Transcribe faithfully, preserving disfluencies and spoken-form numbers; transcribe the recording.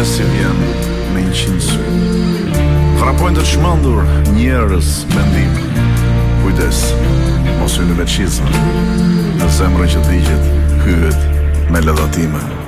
si vjen me një qind sy. Frapojnë të çmendur njerëz mendim. Kujdes, mos hyni me çizme. Në zemrën që digjet hyet me lëdhatime.